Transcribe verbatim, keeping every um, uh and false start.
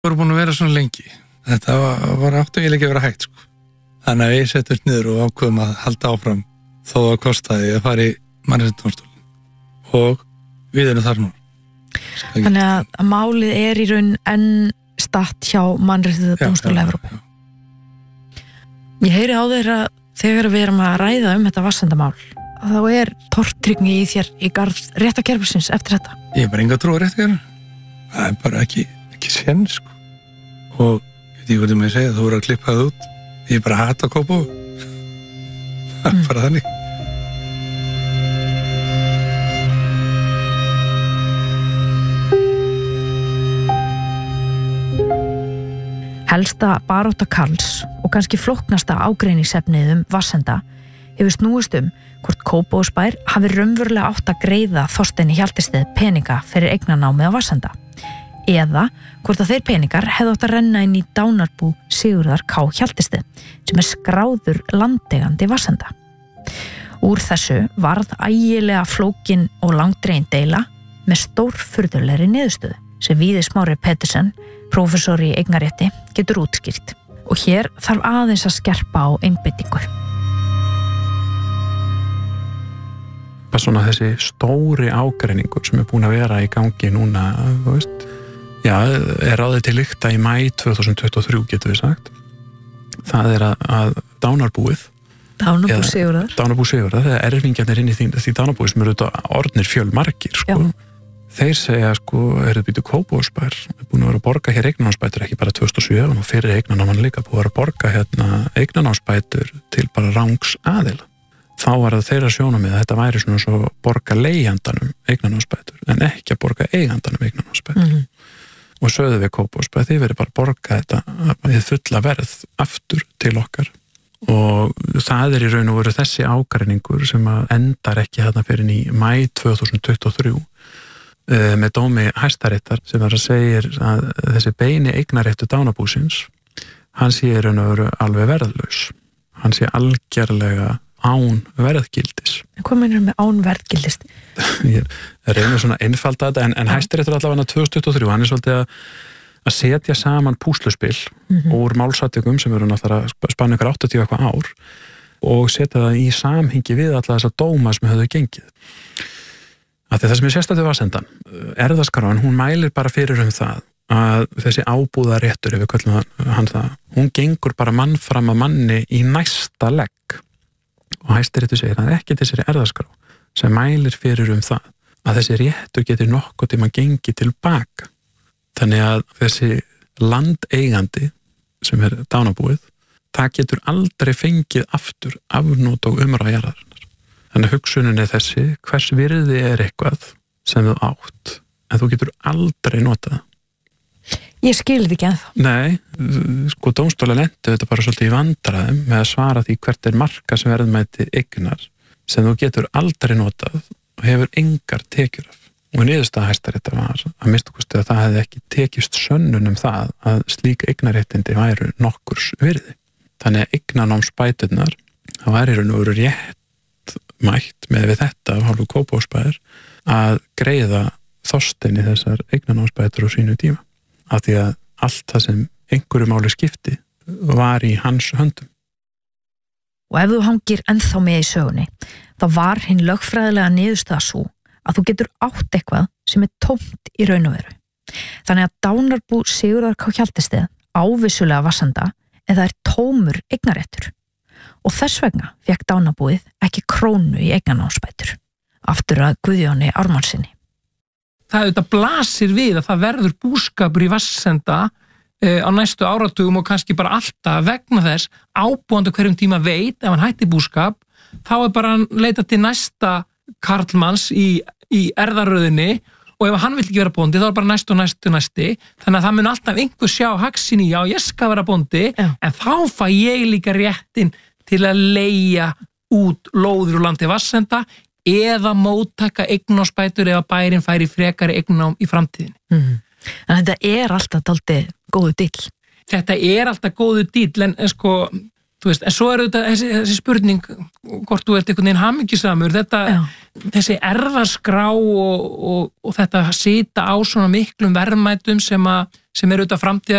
voru búin að vera svona lengi. Þetta var, var áttu eiginlega ekki að vera hægt, sko. Þannig að við settum niður og ákveðum að halda áfram þó að kostaði að fara í mannréttindadómstólinn. Og við erum þar nú. Þannig að, að málið er í raun enn statt hjá mannréttindadómstóli Evrópu. Ég heyri á þeirra þegar við erum að ræða um þetta vassendamál. Þá er tortryggni í þér í garð réttarkerfisins eftir þetta. Ég er bara enga trú á réttarkerfinu. Það er bara ekki, ekki senn, sko. Og ég veit ekki hvað þið með að segja, þú voru að klippa það út. Ég er bara að hata Kópavog. Það er bara þannig. Helsta barátta Karls og kannski flóknasta ágreiningsefnið um Vassenda hefur snúist um hvort Kópavogsbær hafi raunverulega átt að greiða Þorsteini Hjaltested peninga fyrir eignanámið á Vassenda eða hvort að þeir peningar hefðu átt að renna inn í dánarbú Sigurðar K. Hjaltested sem er skráður landeigandi Vassenda. Úr þessu varð ægilega flókin og langdregin deila með stórfurðulegri niðurstöðu sem Víðir Smári Pettersen, prófessor í eignarétti, getur útskýrt. Og hér þarf aðeins að skerpa á einbeitingu. Bara svona þessi stóri ágreiningur sem er búin að vera í gangi núna, þú veist, já, er ráðið til lykta í maí tvö þúsund tuttugu og þrjú, getur við sagt. Það er að, að dánarbúið, Dánarbú Sigurðar. Dánarbú Sigurðar, þegar erfingjarnir inn í því, því dánarbúið sem eru orðnir fjölmargir, sko. Já. Þeir segja, sko, er þetta býtu Kópavogsbær, er búin að vera að borga hér eignanámsbætur ekki bara tvö þúsund og sjö, og fyrir eignanáman líka búin að vera að borga hérna eignanámsbætur til bara rangs aðila. Þá var það þeirra sjónamið að þetta væri svona svo borga leigjandanum eignanámsbætur, en ekki að borga eigandanum eignanámsbætur. Mm-hmm. Og sögðu við Kópavogsbær, þið verið bara að borga þetta við fulla verð aftur til okkar. Og það er í raun og veru þessi ágreiningur sem að endar ekki hérna fyrir í maí tvö þúsund tuttugu og þrjú. Með dómi Hæstaréttar sem var að segja að þessi beini eignaréttu dánarbúsins, hann sé í raun og veru alveg verðlaus. Hann sé algerlega án verðgildis. Hvað meinarðu með án verðgildis? Ég reynir svona einfalda þetta, en, en Hæstaréttar allavega tvö þúsund tuttugu og þrjú, hann er svolítið að, að setja saman púsluspil mm-hmm. úr málsatjökum sem eru náttúrulega spanna ykkur áttatíu eitthvað ár og setja það í samhengi við alla þessa dóma sem höfðu gengið. Að það sem er sérstættu Vassendan, erfðaskráin, hún mælir bara fyrir um það að þessi ábúðaréttur, ef við köllum hann það, hún gengur bara mann fram að manni í næsta legg. Og Hæstiréttur segir að það er ekki þessari erfðaskrá sem mælir fyrir um það að þessi réttur getur nokkuð tíma gengið tilbaka. Þannig að þessi landeigandi sem er dánarbúið, það getur aldrei fengið aftur afnót og umráð jarðarinnar. Þannig að hugsunin er þessi, hvers virði er eitthvað sem þú átt, en þú getur aldrei notað. Ég skil þið ekki ennþá. Nei, sko dómstóla lentu þetta bara svolítið í vandræðum með að svara því hvert er markas verðmæti eignar sem þú getur aldrei notað og hefur engar tekjur af. Og niðurstaða Hæstaréttar var að minnstu kosti að það hefði ekki tekist sönnun um það að slík eignaréttindi væru nokkurs virði. Þannig að eignanámsbæturnar, það væri raun og veru rétt mætt með við þetta af hálfu Kópavogsbæjar að greiða Þorsteini þessar eignanámsbætur á sínu tíma. Af því að allt það sem einhverju máli skipti var í hans höndum. Og ef þú hangir ennþá með í sögunni, þá var hinn lögfræðilega niðurstaða svo að þú getur átt eitthvað sem er tómt í raun og veru. Þannig að dánarbú Sigurðar K. Hjaltested ávissulega Vassenda en það er tómur eignaréttur. Og þess vegna fékk dánarbúið ekki krónu í eignanámsbætur. Aftur að Guðjóni Ármannsinni. Það auðvitað blasir við að það verður búskapur í Vassenda eh, á næstu áratugum og kannski bara alltaf vegna þess ábúandi hverjum tíma veit ef hann hætti búskap, þá er bara hann leita til næsta karlmanns í, í erðarröðinni og ef hann vill ekki vera bóndi þá er bara næstu og næstu næsti, þannig að það mun alltaf einhver sjá hagsinn í, já ég skal vera bóndi, já. En þá fæ ég líka réttin til að leigja út lóður úr landi Vassenda eða móttaka eignanámsbætur eða bærin færi frekari eignám í framtíðinni. Mm. En þetta er alltaf dálítið góðu díll. Þetta er alltaf góðu díll en, en sko, þú veist, en svo er þetta þessi, þessi spurning hvort þú ert einhvern veginn hamingjusamur, þetta, Já. Þessi erfðaskrá og, og, og þetta sita á svona miklum verðmætum sem að sem er auðvitað framtíða